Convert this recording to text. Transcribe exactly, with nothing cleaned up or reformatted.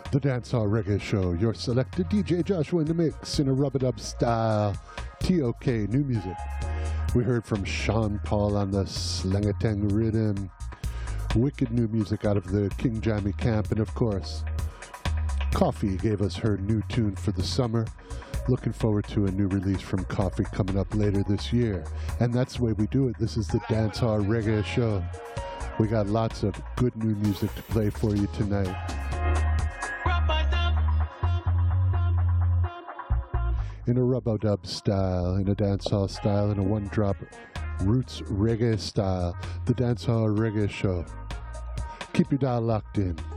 The Dancehall Reggae Show, your selected D J Joshua in the mix in a rub-a-dub style, T O K new music. We heard from Sean Paul on the Slangatang rhythm, wicked new music out of the King Jammy camp, and of course, Coffee gave us her new tune for the summer. Looking forward to a new release from Coffee coming up later this year. And that's the way we do it. This is the Dancehall Reggae Show. We got lots of good new music to play for you tonight. In a rub-a-dub style, in a dancehall style, in a one-drop roots reggae style, the Dancehall Reggae Show. Keep your dial locked in.